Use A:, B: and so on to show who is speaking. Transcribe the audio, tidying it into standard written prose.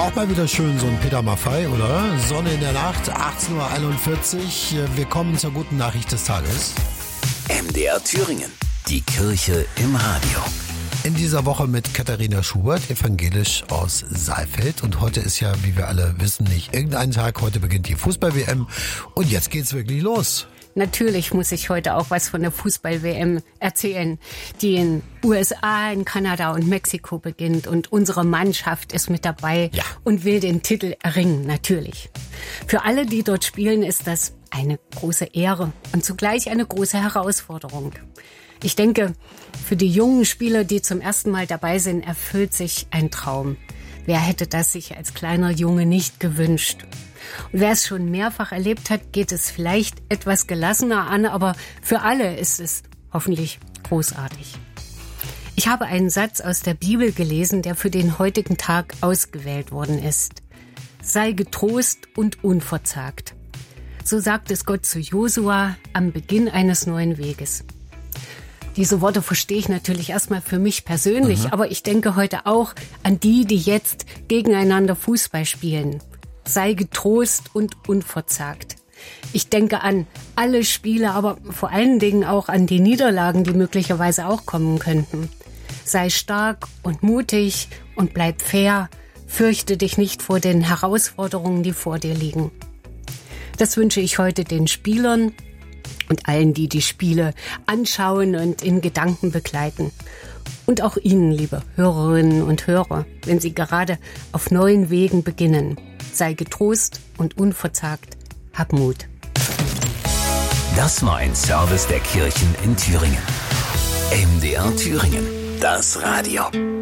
A: Auch mal wieder schön, so ein Peter Maffay, oder? Sonne in der Nacht, 18.41 Uhr. Wir kommen zur guten Nachricht des Tages.
B: MDR Thüringen, die Kirche im Radio.
A: In dieser Woche mit Katharina Schubert, evangelisch aus Saalfeld. Und heute ist ja, wie wir alle wissen, nicht irgendein Tag. Heute beginnt die Fußball-WM. Und jetzt geht's wirklich los.
C: Natürlich muss ich heute auch was von der Fußball-WM erzählen, die in USA, in Kanada und Mexiko beginnt. Und unsere Mannschaft ist mit dabei und will den Titel erringen, natürlich. Für alle, die dort spielen, ist das eine große Ehre und zugleich eine große Herausforderung. Ich denke, für die jungen Spieler, die zum ersten Mal dabei sind, erfüllt sich ein Traum. Wer hätte das sich als kleiner Junge nicht gewünscht? Und wer es schon mehrfach erlebt hat, geht es vielleicht etwas gelassener an, aber für alle ist es hoffentlich großartig. Ich habe einen Satz aus der Bibel gelesen, der für den heutigen Tag ausgewählt worden ist. Sei getrost und unverzagt. So sagt es Gott zu Josua am Beginn eines neuen Weges. Diese Worte verstehe ich natürlich erstmal für mich persönlich, aber ich denke heute auch an die, die jetzt gegeneinander Fußball spielen. Sei getrost und unverzagt. Ich denke an alle Spiele, aber vor allen Dingen auch an die Niederlagen, die möglicherweise auch kommen könnten. Sei stark und mutig und bleib fair. Fürchte dich nicht vor den Herausforderungen, die vor dir liegen. Das wünsche ich heute den Spielern und allen, die die Spiele anschauen und in Gedanken begleiten. Und auch Ihnen, liebe Hörerinnen und Hörer, wenn Sie gerade auf neuen Wegen beginnen. Sei getrost und unverzagt. Hab Mut.
B: Das war ein Service der Kirchen in Thüringen. MDR Thüringen, das Radio.